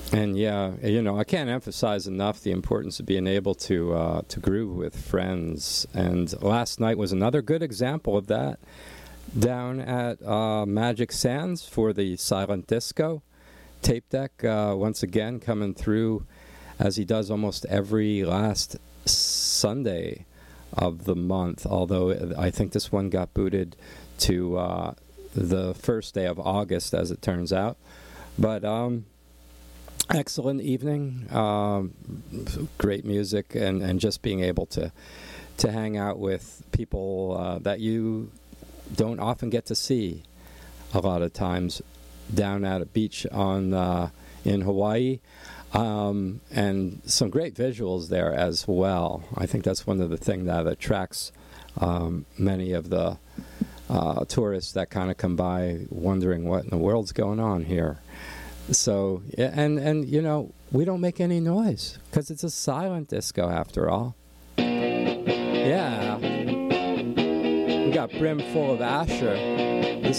And yeah, I can't emphasize enough the importance of being able to groove with friends. And last night was another good example of that. Down at Magic Sands for the Silent Disco tape deck, once again coming through as he does almost every last Sunday of the month. Although I think this one got booted to the first day of August, as it turns out. But excellent evening, great music, and just being able to hang out with people that you don't often get to see a lot of times down at a beach in Hawaii, and some great visuals there as well. I think that's one of the things that attracts many of the tourists that kind of come by wondering what in the world's going on here. So, and we don't make any noise because it's a silent disco after all. Yeah. We got Brim Full of Asher. This